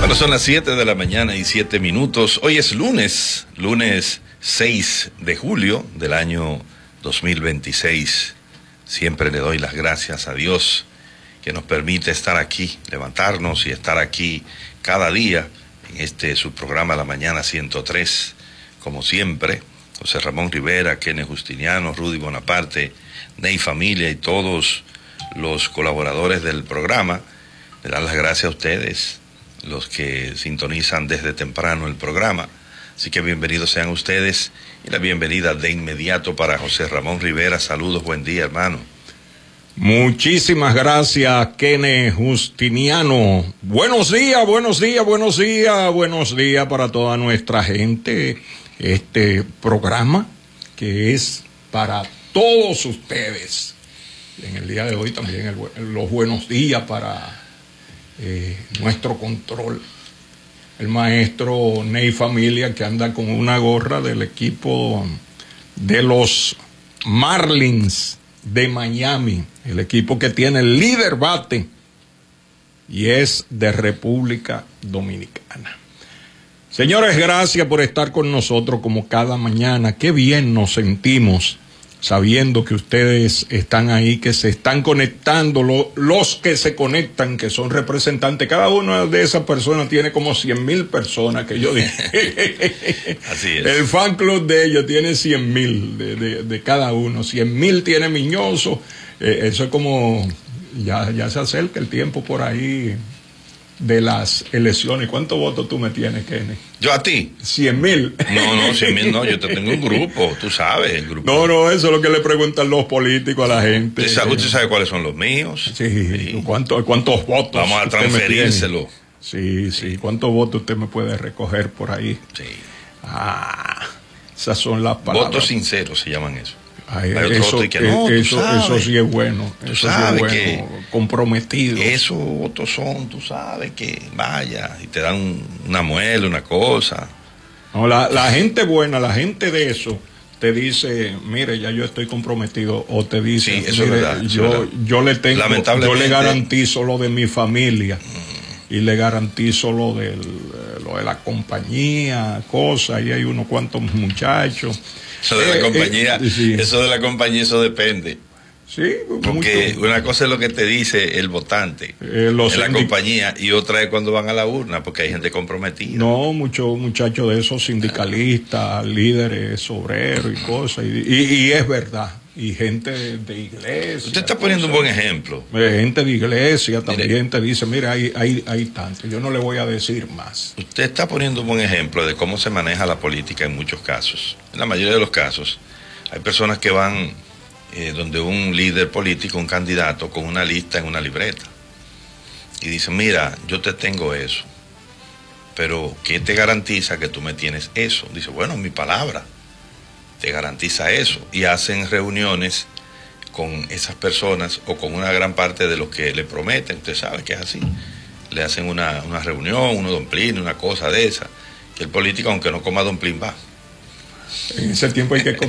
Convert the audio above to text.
Bueno, son las 7 de la mañana y 7 minutos. Hoy es lunes 6 de julio del año 2026. Siempre le doy las gracias a Dios que nos permite estar aquí, levantarnos y estar aquí cada día en su programa La Mañana 103. Como siempre, José Ramón Rivera, Kenneth Justiniano, Rudy Bonaparte, Ney Familia y todos los colaboradores del programa. Le dan las gracias a ustedes, los que sintonizan desde temprano el programa. Así que bienvenidos sean ustedes y la bienvenida de inmediato para José Ramón Rivera. Saludos, buen día, hermano. Muchísimas gracias, Kenneth Justiniano. Buenos días, buenos días, buenos días, buenos días para toda nuestra gente. Este programa que es para todos ustedes. En el día de hoy también los buenos días para nuestro control, el maestro Ney Familia, que anda con una gorra del equipo de los Marlins de Miami, el equipo que tiene el líder bate y es de República Dominicana. Señores, gracias por estar con nosotros como cada mañana. Qué bien nos sentimos sabiendo que ustedes están ahí, que se están conectando, los que se conectan, que son representantes. Cada una de esas personas tiene como 100,000 personas, que yo dije. Así es. El fan club de ellos tiene 100,000 de cada uno. 100,000 tiene Miñoso. Eso es como, ya se acerca el tiempo por ahí de las elecciones. ¿Cuántos votos tú me tienes, Kenny? ¿Yo a ti? 100,000. No, 100,000 no, yo te tengo un grupo, tú sabes, el grupo. No, eso es lo que le preguntan los políticos a la gente. ¿Usted sabe cuáles son los míos? Sí. ¿Cuántos votos? Vamos a transferírselo. Sí. ¿Cuántos votos usted me puede recoger por ahí? Sí. Esas son las palabras. Votos sinceros se llaman eso. Eso sí es bueno. Eso sí es bueno. Que comprometido. Esos votos son, tú sabes, que vaya y te dan una muela, una cosa. No, la gente buena, la gente de eso, te dice, mire, ya yo estoy comprometido. O te dice, sí, eso mire, es verdad, yo le garantizo lo de mi familia. Y le garantizo lo de la compañía, cosas, y hay unos cuantos muchachos. Eso de la compañía, sí. Eso de la compañía, eso depende. Sí, porque mucho. Una cosa es lo que te dice el votante en la compañía y otra es cuando van a la urna, porque hay gente comprometida. No, muchos muchachos de esos sindicalistas, líderes, obreros y cosas, y es verdad. Y gente de iglesia. Usted está poniendo un buen ejemplo. Gente de iglesia también te dice, mira, hay tanto, yo no le voy a decir más. Usted está poniendo un buen ejemplo de cómo se maneja la política en muchos casos. En la mayoría de los casos, hay personas que van donde un líder político, un candidato, con una lista en una libreta. Y dicen, mira, yo te tengo eso, pero ¿qué te garantiza que tú me tienes eso? Dice, bueno, mi palabra te garantiza eso, y hacen reuniones con esas personas o con una gran parte de los que le prometen. Usted sabe que es así, le hacen una reunión, unos domplines, una cosa de esa, que el político, aunque no coma domplín, va. En ese tiempo hay que